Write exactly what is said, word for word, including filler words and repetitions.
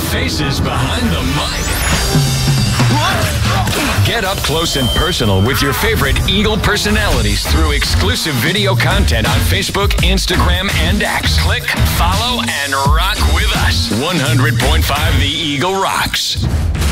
faces behind the mic. Get up close and personal with your favorite Eagle personalities through exclusive video content on Facebook, Instagram, and X. Click, follow, and rock with us. one hundred point five The Eagle rocks.